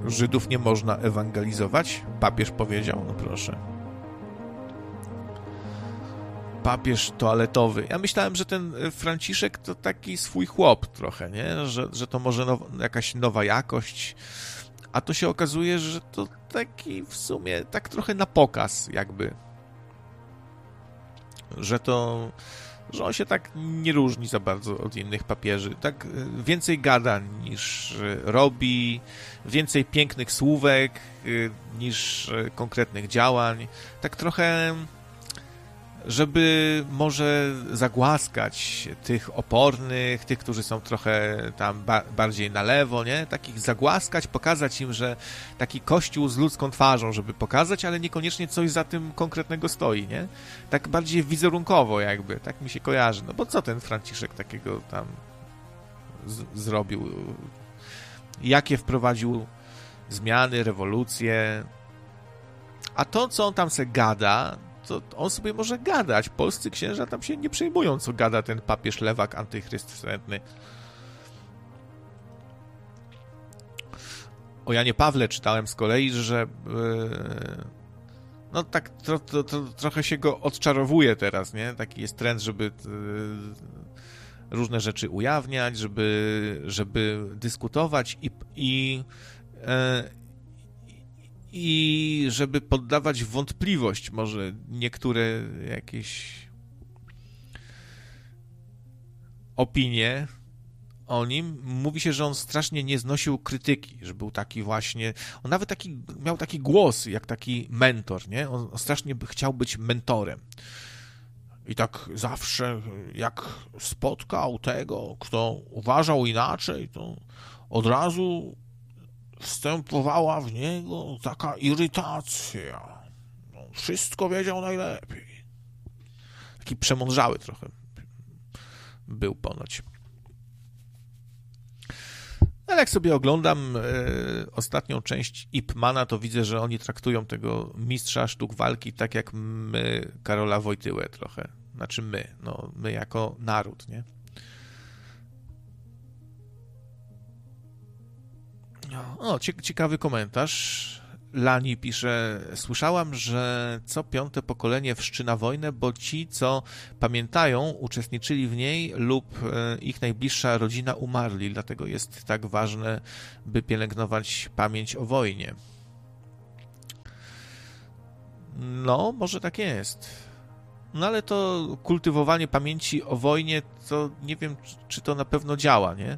Żydów nie można ewangelizować? Papież powiedział, no proszę. Papież toaletowy. Ja myślałem, że ten Franciszek to taki swój chłop trochę, nie? Że to może jakaś nowa jakość, a to się okazuje, że to taki w sumie tak trochę na pokaz jakby. Że on się tak nie różni za bardzo od innych papieży. Tak więcej gada niż robi, więcej pięknych słówek niż konkretnych działań. Tak trochę, żeby może zagłaskać tych opornych, tych, którzy są trochę tam bardziej na lewo, nie? Takich zagłaskać, pokazać im, że taki kościół z ludzką twarzą, żeby pokazać, ale niekoniecznie coś za tym konkretnego stoi, nie? Tak bardziej wizerunkowo jakby, tak mi się kojarzy. No bo co ten Franciszek takiego tam zrobił? Jakie wprowadził zmiany, rewolucje? A to, co on tam se gada, to on sobie może gadać. Polscy księża tam się nie przejmują, co gada ten papież lewak, antychryst wstrętny. O Janie Pawle czytałem z kolei, że no tak trochę się go odczarowuje teraz, nie? Taki jest trend, żeby różne rzeczy ujawniać, żeby dyskutować i żeby poddawać w wątpliwość może niektóre jakieś opinie o nim. Mówi się, że on strasznie nie znosił krytyki, że był taki właśnie, on nawet miał taki głos jak taki mentor, nie? On strasznie chciał być mentorem. I tak zawsze jak spotkał tego, kto uważał inaczej, to od razu wstępowała w niego taka irytacja. No, wszystko wiedział najlepiej. Taki przemądrzały trochę był ponoć. Ale jak sobie oglądam ostatnią część Ip Mana, to widzę, że oni traktują tego mistrza sztuk walki tak jak my Karola Wojtyłę trochę. Znaczy my jako naród, nie? O, ciekawy komentarz. Lani pisze, słyszałam, że co piąte pokolenie wszczyna wojnę, bo ci, co pamiętają, uczestniczyli w niej lub ich najbliższa rodzina umarli, dlatego jest tak ważne, by pielęgnować pamięć o wojnie. No, może tak jest. No ale to kultywowanie pamięci o wojnie, to nie wiem, czy to na pewno działa, nie?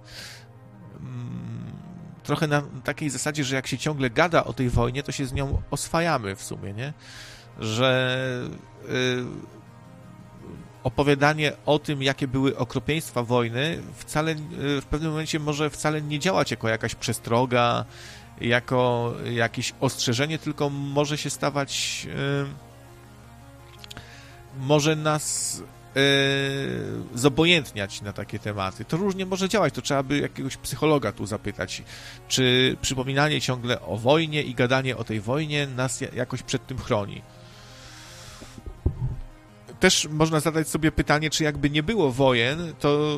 Trochę na takiej zasadzie, że jak się ciągle gada o tej wojnie, to się z nią oswajamy w sumie, nie? Że opowiadanie o tym, jakie były okropieństwa wojny, wcale w pewnym momencie może wcale nie działać jako jakaś przestroga, jako jakieś ostrzeżenie, tylko może się stawać, może nas zobojętniać na takie tematy. To różnie może działać, to trzeba by jakiegoś psychologa tu zapytać, czy przypominanie ciągle o wojnie i gadanie o tej wojnie nas jakoś przed tym chroni. Też można zadać sobie pytanie, czy jakby nie było wojen, to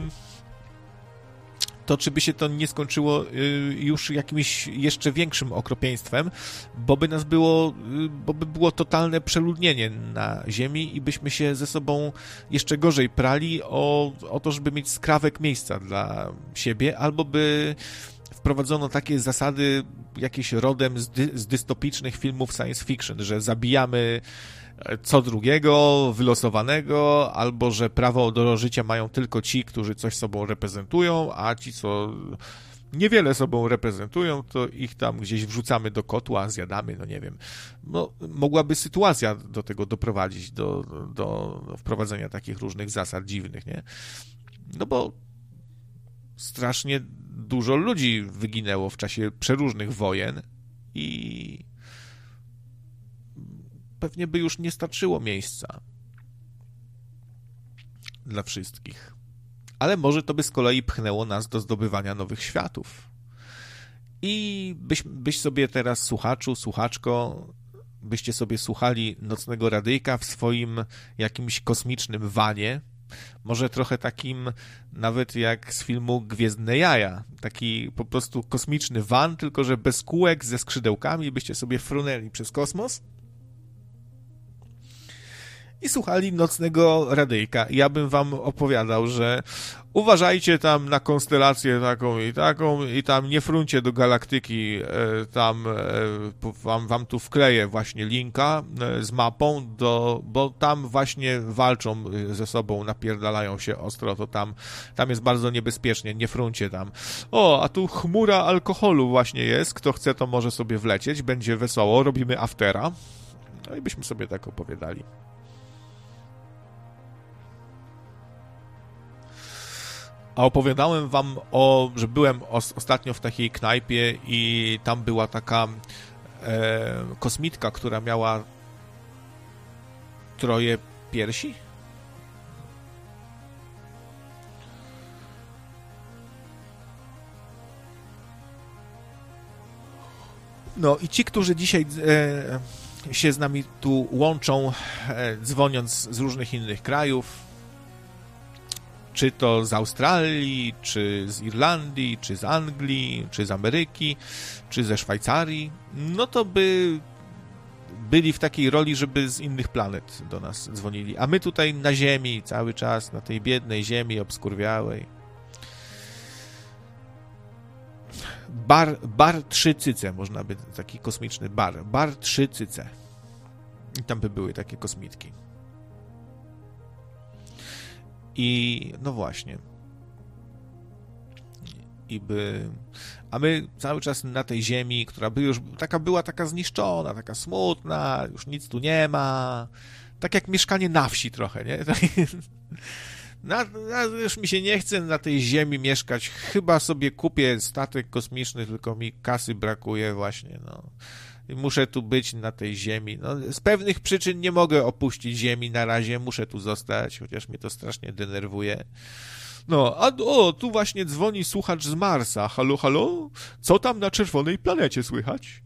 czy by się to nie skończyło już jakimś jeszcze większym okropieństwem, bo by było totalne przeludnienie na ziemi i byśmy się ze sobą jeszcze gorzej prali o to, żeby mieć skrawek miejsca dla siebie, albo by wprowadzono takie zasady jakieś rodem z dystopicznych filmów science fiction, że zabijamy co drugiego, wylosowanego, albo że prawo do życia mają tylko ci, którzy coś sobą reprezentują, a ci, co niewiele sobą reprezentują, to ich tam gdzieś wrzucamy do kotła, zjadamy, no nie wiem. No, mogłaby sytuacja do tego doprowadzić, do wprowadzenia takich różnych zasad dziwnych, nie? No bo strasznie dużo ludzi wyginęło w czasie przeróżnych wojen i pewnie by już nie starczyło miejsca dla wszystkich. Ale może to by z kolei pchnęło nas do zdobywania nowych światów. I byś sobie teraz, słuchaczu, słuchaczko, byście sobie słuchali Nocnego Radyjka w swoim jakimś kosmicznym wanie Może trochę takim nawet jak z filmu Gwiezdne Jaja. Taki po prostu kosmiczny van, tylko że bez kółek, ze skrzydełkami, byście sobie frunęli przez kosmos i słuchali nocnego radyjka. Ja bym wam opowiadał, że uważajcie tam na konstelację taką i tam nie fruncie do galaktyki, tam wam tu wkleję właśnie linka z mapą, bo tam właśnie walczą ze sobą, napierdalają się ostro, to tam jest bardzo niebezpiecznie, nie fruncie tam. O, a tu chmura alkoholu właśnie jest, kto chce, to może sobie wlecieć, będzie wesoło, robimy aftera. No i byśmy sobie tak opowiadali. A opowiadałem wam że byłem ostatnio w takiej knajpie i tam była taka kosmitka, która miała 3 piersi? No i ci, którzy dzisiaj się z nami tu łączą, dzwoniąc z różnych innych krajów, czy to z Australii, czy z Irlandii, czy z Anglii, czy z Ameryki, czy ze Szwajcarii, no to byli w takiej roli, żeby z innych planet do nas dzwonili. A my tutaj na Ziemi, cały czas, na tej biednej Ziemi obskurwiałej. Bar 3 cyce, można by, taki kosmiczny bar. Bar 3 cyce. I tam by były takie kosmitki. I no właśnie. A my cały czas na tej ziemi, która by już była taka zniszczona, taka smutna, już nic tu nie ma. Tak jak mieszkanie na wsi trochę, nie? Już mi się nie chce na tej ziemi mieszkać. Chyba sobie kupię statek kosmiczny, tylko mi kasy brakuje właśnie, no. I muszę tu być na tej ziemi. No, z pewnych przyczyn nie mogę opuścić ziemi na razie, muszę tu zostać, chociaż mnie to strasznie denerwuje. No, tu właśnie dzwoni słuchacz z Marsa. Halo, halo? Co tam na czerwonej planecie słychać?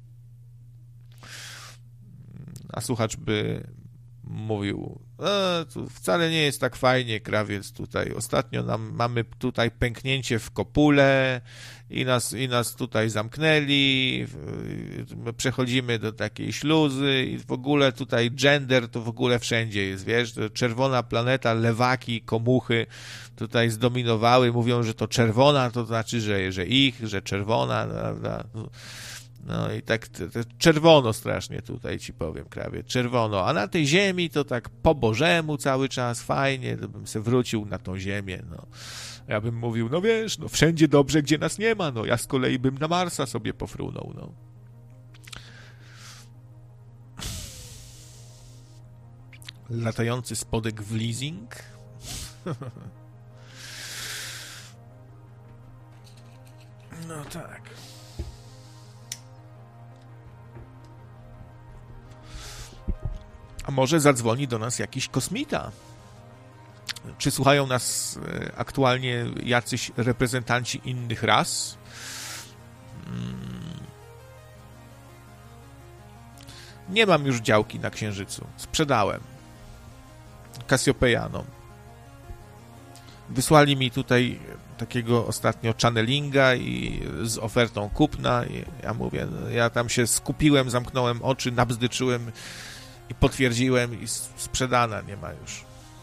A słuchacz by mówił, tu wcale nie jest tak fajnie, krawiec tutaj. Ostatnio mamy tutaj pęknięcie w kopule i nas tutaj zamknęli, przechodzimy do takiej śluzy i w ogóle tutaj gender to w ogóle wszędzie jest, wiesz, to czerwona planeta, lewaki, komuchy tutaj zdominowały, mówią, że to czerwona, to znaczy, że czerwona, prawda? No i tak czerwono strasznie tutaj ci powiem, krawie, czerwono, a na tej ziemi to tak po bożemu cały czas, fajnie, to bym se wrócił na tą ziemię, no. Ja bym mówił, no wiesz, no wszędzie dobrze, gdzie nas nie ma, no ja z kolei bym na Marsa sobie pofrunął, no. Latający spodek w leasing? No tak. A może zadzwoni do nas jakiś kosmita? Czy słuchają nas aktualnie jacyś reprezentanci innych ras? Nie mam już działki na Księżycu. Sprzedałem. Cassiopeanom. Wysłali mi tutaj takiego ostatnio channelinga i z ofertą kupna. I ja mówię, ja tam się skupiłem, zamknąłem oczy, nabzdyczyłem i potwierdziłem i sprzedana, nie ma już.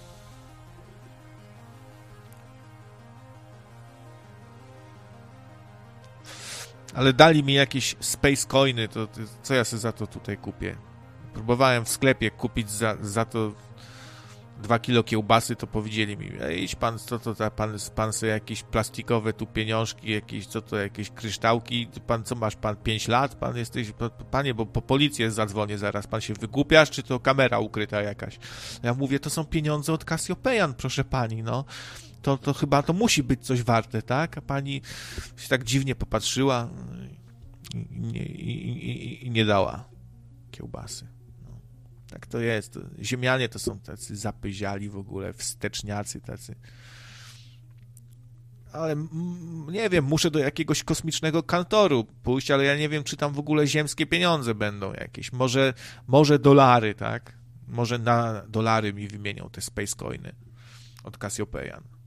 Ale dali mi jakieś space coiny, to co ja sobie za to tutaj kupię? Próbowałem w sklepie kupić za to 2 kilo kiełbasy, to powiedzieli mi, idź pan, pan sobie jakieś plastikowe tu pieniążki, jakieś kryształki, pan co masz, pan 5 lat, pan jesteś, panie, bo po policję zadzwonię zaraz, pan się wygłupiasz, czy to kamera ukryta jakaś? Ja mówię, to są pieniądze od Cassiopeian, proszę pani, no. To chyba to musi być coś warte, tak? A pani się tak dziwnie popatrzyła i nie dała kiełbasy. No, tak to jest. Ziemianie to są tacy zapyziali w ogóle, wsteczniacy tacy. Ale nie wiem, muszę do jakiegoś kosmicznego kantoru pójść, ale ja nie wiem, czy tam w ogóle ziemskie pieniądze będą jakieś. Może dolary, tak? Może na dolary mi wymienią te space coiny. od Cassiopeia.